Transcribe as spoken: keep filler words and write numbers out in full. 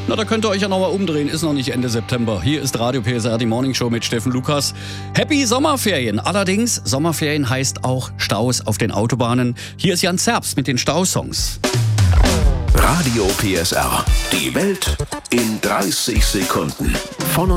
Na, da könnt ihr euch ja nochmal umdrehen. Ist noch nicht Ende September. Hier ist Radio P S R, die Morning Show mit Steffen Lukas. Happy Sommerferien. Allerdings, Sommerferien heißt auch Staus auf den Autobahnen. Hier ist Jan Zerbst mit den Stausongs. Radio P S R. Die Welt in dreißig Sekunden. Von